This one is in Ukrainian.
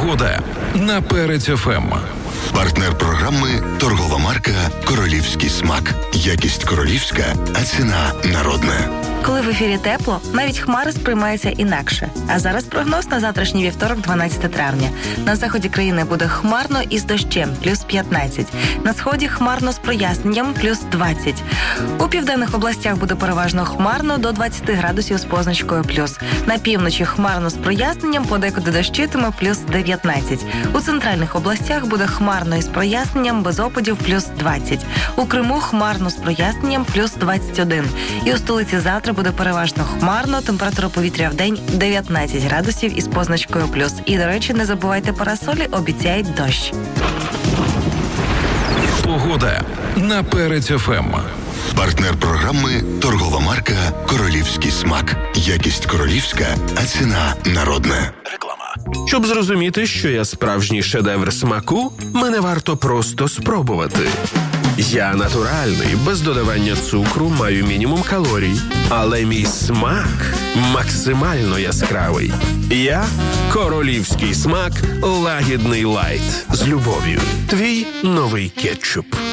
Погода на Перець ФМ. Партнер програми – торгова марка «Королівський смак». Якість королівська, а ціна народна. Коли в ефірі тепло, навіть хмари сприймаються інакше. А зараз прогноз на завтрашній вівторок, 12 травня. На заході країни буде хмарно і з дощем, плюс 15. На сході хмарно з проясненням, плюс 20. У південних областях буде переважно хмарно до 20 градусів з позначкою плюс. На півночі хмарно з проясненням, подекуди дощитиме, плюс 19. У центральних областях буде хмарно із проясненням, без опадів, плюс 20. У Криму хмарно з проясненням, плюс 21. І у столиці завтра буде переважно хмарно, температура повітря в день 19 градусів із позначкою плюс. І, до речі, не забувайте парасолі, обіцяють дощ. Погода на Перець ФМ. Партнер програми – торгова марка «Королівський смак». Якість королівська, а ціна народна. Реклама. Щоб зрозуміти, що я справжній шедевр смаку, мене варто просто спробувати. Я натуральний, без додавання цукру, маю мінімум калорій. Але мій смак максимально яскравий. Я – королівський смак лагідний лайт. З любов'ю. Твій новий кетчуп.